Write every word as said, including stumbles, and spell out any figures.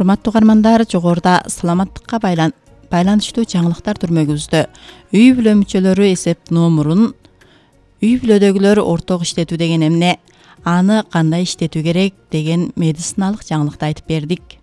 Урматтуу угармандар, жогоруда саламаттыкка байлан байланыштуу жаңылыктар түрмөгүбүздө үй бүлө мүчөлөрү эсеп номурун үй бүлөдөгүлөр орток иштетүү деген эмне, аны кандай иштетүү керек деген медициналык жаңылыкты айтып бердик.